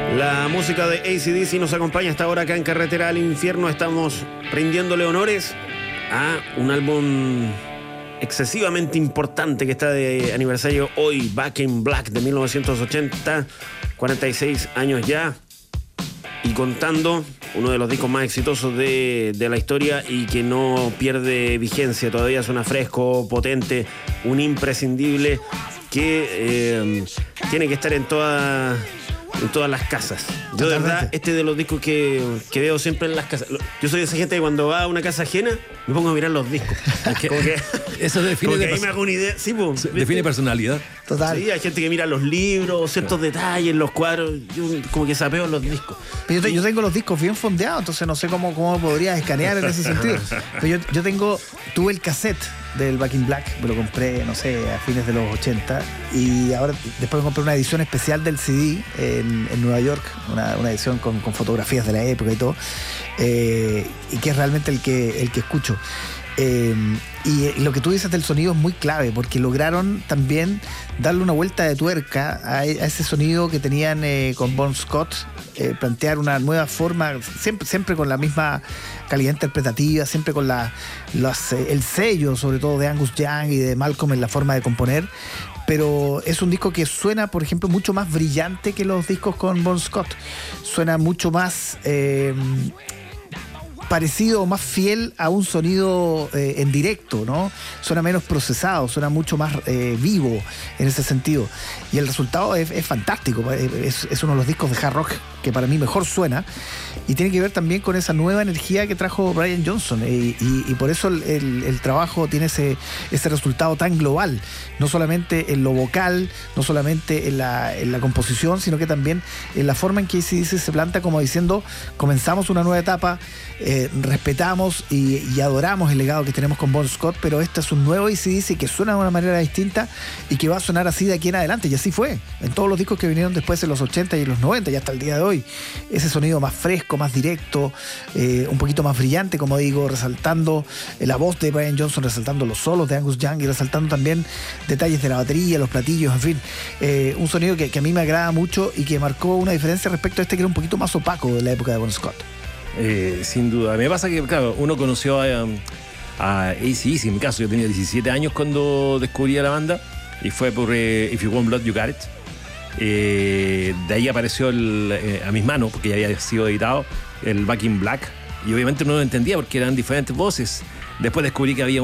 La música de AC/DC nos acompaña hasta ahora acá en Carretera al Infierno. Estamos rindiéndole honores a un álbum excesivamente importante que está de aniversario hoy, Back in Black de 1980, 46 años ya y contando, uno de los discos más exitosos de la historia y que no pierde vigencia, todavía suena fresco, potente, un imprescindible que tiene que estar en todas las casas. Yo de verdad, este de los discos que veo siempre en las casas. Yo soy de esa gente que cuando va a una casa ajena me pongo a mirar los discos. Como que, eso define, como que ahí me hago una idea. Sí, pues, define personalidad. Total. Sí, hay gente que mira los libros, ciertos detalles, los cuadros. Yo como que sapeo los discos. Pero yo tengo los discos bien fondeados, entonces no sé cómo podría escanear en ese sentido. Pero yo tuve el cassette del Back in Black, me lo compré, no sé, a fines de los 80, y ahora después me compré una edición especial del CD en Nueva York, una edición con fotografías de la época y todo, y que es realmente el que escucho. Y lo que tú dices del sonido es muy clave, porque lograron también darle una vuelta de tuerca a ese sonido que tenían con Bon Scott, plantear una nueva forma, siempre con la misma calidad interpretativa, siempre con el sello, sobre todo de Angus Young y de Malcolm en la forma de componer. Pero es un disco que suena, por ejemplo, mucho más brillante que los discos con Bon Scott. Suena mucho más parecido o más fiel a un sonido en directo, ¿no? Suena menos procesado, suena mucho más vivo en ese sentido. Y el resultado es fantástico. Es uno de los discos de hard rock que para mí mejor suena, y tiene que ver también con esa nueva energía que trajo Brian Johnson, y por eso el trabajo tiene ese resultado tan global, no solamente en lo vocal, no solamente en la composición, sino que también en la forma en que AC/DC se planta como diciendo: comenzamos una nueva etapa, respetamos y adoramos el legado que tenemos con Bon Scott, pero este es un nuevo AC/DC que suena de una manera distinta y que va a sonar así de aquí en adelante, y así fue en todos los discos que vinieron después en los 80 y en los 90 y hasta el día de hoy. Ese sonido más fresco, más directo, un poquito más brillante, como digo, resaltando la voz de Brian Johnson, resaltando los solos de Angus Young y resaltando también detalles de la batería, los platillos, en fin, un sonido que a mí me agrada mucho y que marcó una diferencia respecto a este que era un poquito más opaco de la época de Bon Scott. Sin duda. Me pasa que, claro, uno conoció a AC/DC, en mi caso yo tenía 17 años cuando descubrí a la banda, y fue por If You Want Blood, You Got It. De ahí apareció a mis manos, porque ya había sido editado, el Back in Black, y obviamente no lo entendía porque eran diferentes voces. Después descubrí que había